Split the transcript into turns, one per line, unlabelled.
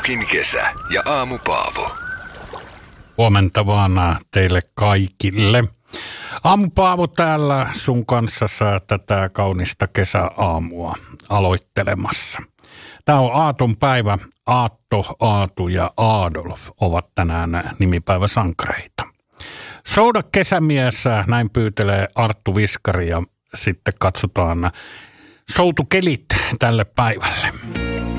Jokin kesä ja Aamu Paavo.
Huomenta vaan teille kaikille. Aamu Paavo täällä sun kanssa tätä kaunista kesäaamua aloittelemassa. Tämä on Aaton päivä. Aatto, Aatu ja Adolf ovat tänään nimipäiväsankareita. Souda kesämies, näin pyytelee Arttu Viskari ja sitten katsotaan soutukelit tälle päivälle.